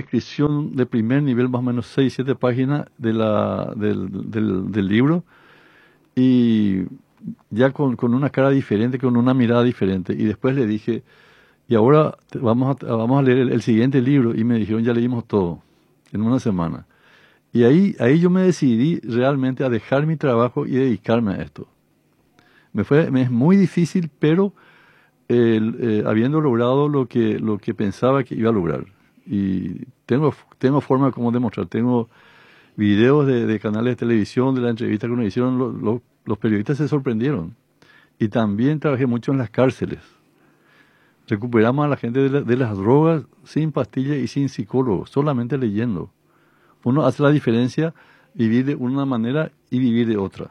descripción de primer nivel, más o menos 6, 7 páginas del libro, y ya con una cara diferente, con una mirada diferente. Y después le dije, y ahora vamos a leer el siguiente libro, y me dijeron, ya leímos todo, en una semana. Y ahí yo me decidí realmente a dejar mi trabajo y dedicarme a esto. Me es muy difícil, pero habiendo logrado lo que pensaba que iba a lograr. Y tengo forma como demostrar. Tengo videos de canales de televisión, de la entrevista que nos hicieron. Los periodistas se sorprendieron. Y también trabajé mucho en las cárceles. Recuperamos a la gente de las drogas sin pastillas y sin psicólogos, solamente leyendo. Uno hace la diferencia, vivir de una manera y vivir de otra.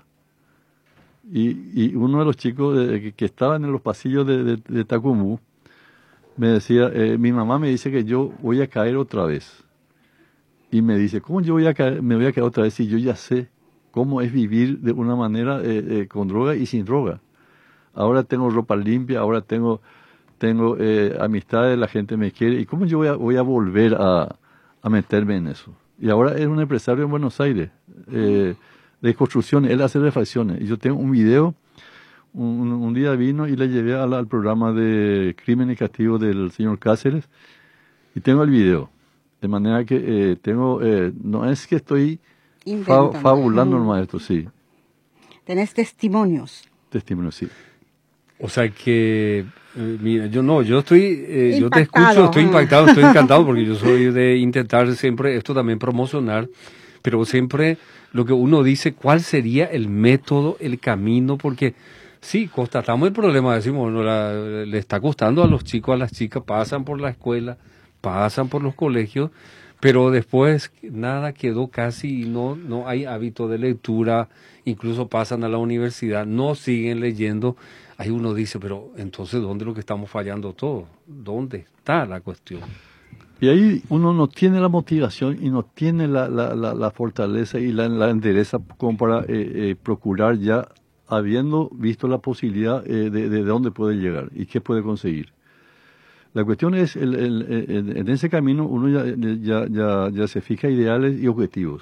Y uno de los chicos que estaban en los pasillos de Tacumbú me decía, mi mamá me dice que yo voy a caer otra vez. Y me dice, ¿cómo yo me voy a caer otra vez si yo ya sé cómo es vivir de una manera con droga y sin droga? Ahora tengo ropa limpia, ahora tengo amistades, la gente me quiere. ¿Y cómo yo voy a volver a meterme en eso? Y ahora es un empresario en Buenos Aires, de construcción, él hace refacciones. Y yo tengo un video, un día vino y le llevé al programa de Crimen y Castigo del señor Cáceres, y tengo el video. De manera que no es que estoy fabulando nomás esto, sí. Tenés testimonios. Testimonios, sí. O sea que, mira, yo te escucho, estoy impactado, estoy encantado, porque yo soy de intentar siempre esto también promocionar, pero siempre lo que uno dice, ¿cuál sería el método, el camino? Porque sí, constatamos el problema, decimos, bueno, le está costando a los chicos, a las chicas, pasan por la escuela, pasan por los colegios, pero después nada quedó casi, no hay hábito de lectura, incluso pasan a la universidad, no siguen leyendo. Ahí uno dice, pero entonces, ¿dónde es lo que estamos fallando todos? ¿Dónde está la cuestión? Y ahí uno no tiene la motivación y no tiene la fortaleza y la entereza como para procurar, ya habiendo visto la posibilidad de dónde puede llegar y qué puede conseguir. La cuestión es, en ese camino uno ya se fija ideales y objetivos.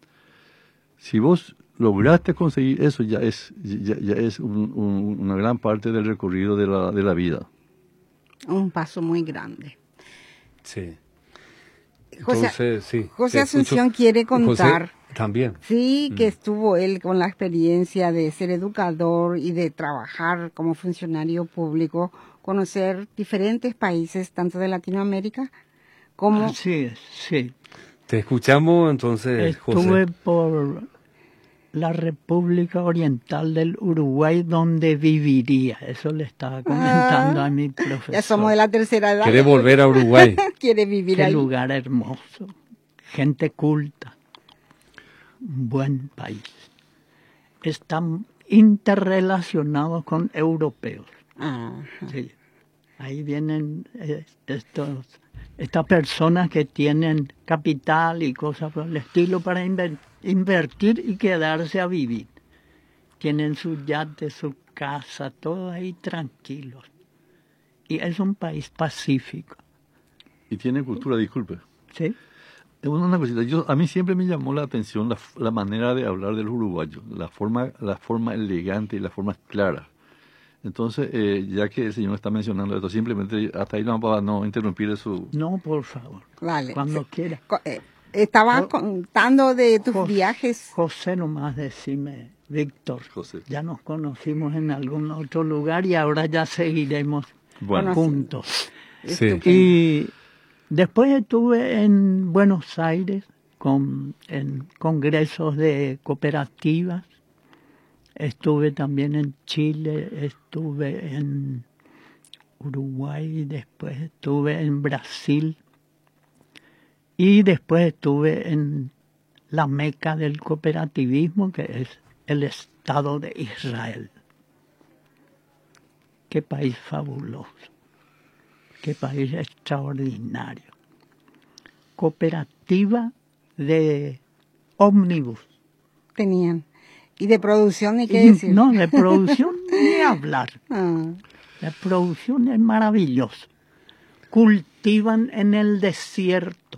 Si vos lograste conseguir eso, ya es una gran parte del recorrido de la vida. Un paso muy grande. Sí. Entonces, José Asunción quiere contar. José, también. Sí, que estuvo él con la experiencia de ser educador y de trabajar como funcionario público, conocer diferentes países, tanto de Latinoamérica como... Así es, sí. Te escuchamos entonces, José. Estuve por la República Oriental del Uruguay, donde viviría. Eso le estaba comentando a mi profesor. Ya somos de la tercera edad. Quiere volver a Uruguay. Quiere vivir ahí. Qué lugar hermoso. Gente culta. Un buen país. Están interrelacionados con europeos. Sí. Ahí vienen estas personas que tienen capital y cosas por el estilo para invertir y quedarse a vivir. Tienen sus yates, su casa, todo ahí tranquilos. Y es un país pacífico. Y tiene cultura, disculpe. Sí. Una cosita, a mí siempre me llamó la atención la manera de hablar de los uruguayos, la forma elegante y la forma clara. Entonces, ya que el señor está mencionando esto, simplemente hasta ahí no para no interrumpir su... No, por favor. Vale. Cuando quiera. Estabas contando de tus viajes. José, nomás decime, Víctor. José. Ya nos conocimos en algún otro lugar y ahora ya seguiremos juntos. Sí. Y después estuve en Buenos Aires en congresos de cooperativas. Estuve también en Chile, estuve en Uruguay, después estuve en Brasil y después estuve en la meca del cooperativismo, que es el Estado de Israel. Qué país fabuloso, qué país extraordinario. Cooperativa de ómnibus. Tenían. ¿Y de producción ni qué decir? No, de producción ni hablar. La producción es maravillosa. Cultivan en el desierto